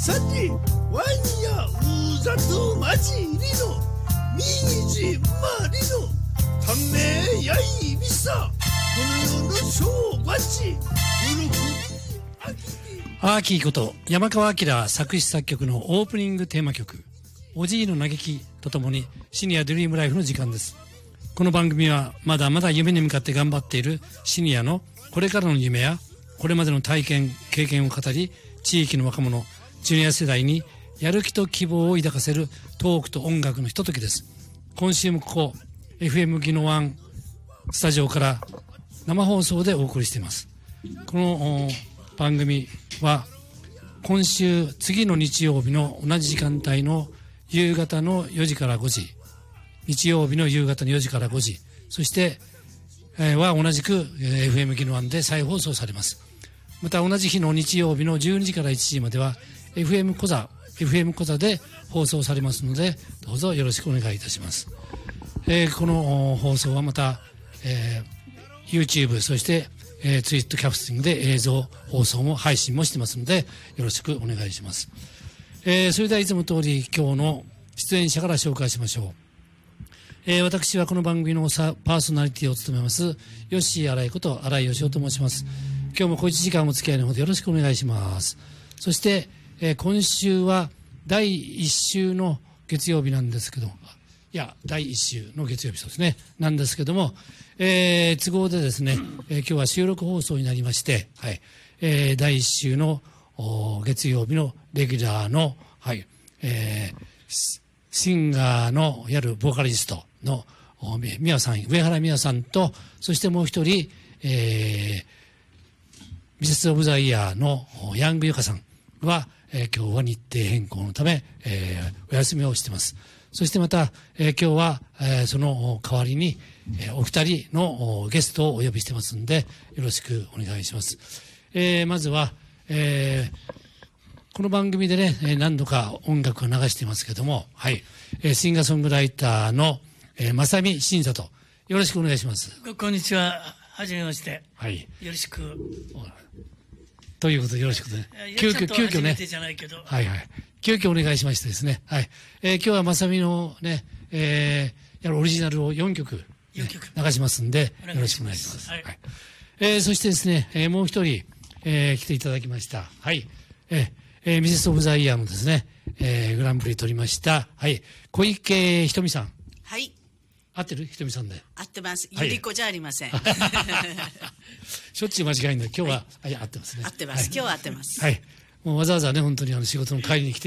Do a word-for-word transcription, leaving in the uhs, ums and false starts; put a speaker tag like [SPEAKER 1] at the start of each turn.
[SPEAKER 1] さてワンやうざとまじりのみじまりのためやいびさこの世の正月喜び
[SPEAKER 2] アーキーこと山川明作詞作曲のオープニングテーマ曲おじいの嘆きとともにシニアドリームライフの時間です。この番組はまだまだ夢に向かって頑張っているシニアのこれからの夢やこれまでの体験経験を語り地域の若者ジュニア世代にやる気と希望を抱かせるトークと音楽のひとときです。今週もここ エフエム ギノワンスタジオから生放送でお送りしています。この番組は今週次の日曜日の同じ時間帯の夕方のよじからごじ日曜日の夕方のよじからごじそして、えー、は同じく、えー、エフエム ギノワンで再放送されます。また同じ日の日曜日のじゅうにじからいちじまでは エフエム コザ エフエム コザで放送されますのでどうぞよろしくお願いいたします。えー、この放送はまた、えー、YouTube そしてえー、ツイートキャスティングで映像放送も配信もしてますのでよろしくお願いします。えー、それではいつも通り今日の出演者から紹介しましょう。えー、私はこの番組のパーソナリティを務めます吉井新井こと新井義雄と申します。今日も小いちじかんお付き合いのほどよろしくお願いします。そして、えー、今週はだいいっ週の月曜日なんですけどいやだいいっ週の月曜日そうですねなんですけども、えー、都合でですね、えー、今日は収録放送になりまして、はいえー、だいいっ週の月曜日のレギュラーの、はいえー、シンガーのいわゆるボーカリストの宮さん上原宮さんとそしてもう一人、えー、ミセスオブザイヤーのヤングユカさんは、えー、今日は日程変更のため、えー、お休みをしています。そしてまた、えー、今日は、えー、その代わりに、えー、お二人のゲストをお呼びしてますんでよろしくお願いします。えー、まずは、えー、この番組でね何度か音楽を流していますけども、はいえー、シンガーソングライターの、えー、正見慎里よろしくお願いします。
[SPEAKER 3] こんにちははじめまして、
[SPEAKER 2] はい、
[SPEAKER 3] よろしく
[SPEAKER 2] ということでよろしくね急遽急遽ねはいはい急遽お願いしましてですね、はいえー、今日は正美のね、えー、やるオリジナルをよんきょく、ね、
[SPEAKER 3] よんきょく
[SPEAKER 2] 流しますんでよろしくお願いします。
[SPEAKER 3] はい
[SPEAKER 2] はいえー、そしてですね、えー、もう一人、えー、来ていただきましたはいえーえー、ミセスオブザイヤーのですね、えー、グランプリ取りましたはい小池ひとみさん
[SPEAKER 4] はい
[SPEAKER 2] 合ってるひとみさんで
[SPEAKER 4] 合ってますゆり子じゃありません、はい、
[SPEAKER 2] しょっちゅう間違いんだ今日は、はい、合ってますね
[SPEAKER 4] 合ってます、はい、今日は合ってます
[SPEAKER 2] はいもうわざわざね本当にあの仕事の帰りに来て